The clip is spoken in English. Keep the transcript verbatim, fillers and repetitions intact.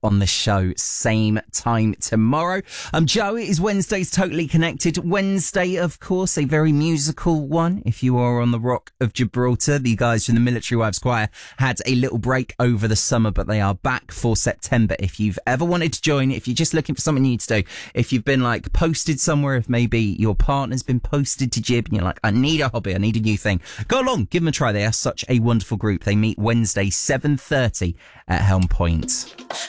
on the show, same time tomorrow. Um, Joe, it is Wednesday's Totally Connected Wednesday, of course, a very musical one. If you are on the Rock of Gibraltar, the guys from the Military Wives Choir had a little break over the summer, but they are back for September. If you've ever wanted to join, if you're just looking for something new to do, if you've been like posted somewhere, if maybe your partner's been posted to Jib and you're like, I need a hobby, I need a new thing, go along, give them a try. They are such a wonderful group. They meet Wednesday, seven thirty at Helm Point.